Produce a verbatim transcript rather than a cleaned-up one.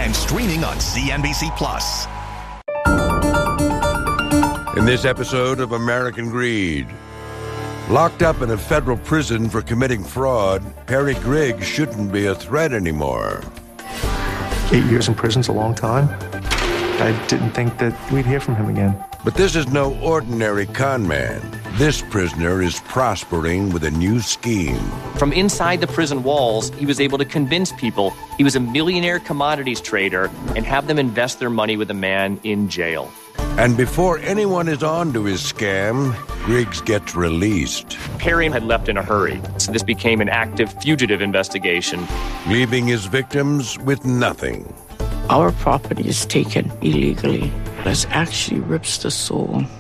and streaming on C N B C Plus. In this episode of American Greed, locked up in a federal prison for committing fraud, Harry Griggs shouldn't be a threat anymore. Eight years in prison's a long time. I didn't think that we'd hear from him again. But this is no ordinary con man. This prisoner is prospering with a new scheme. From inside the prison walls, he was able to convince people he was a millionaire commodities trader and have them invest their money with a man in jail. And before anyone is on to his scam, Griggs gets released. Perry had left in a hurry, so this became an active fugitive investigation, leaving his victims with nothing. Our property is taken illegally. It actually rips the soul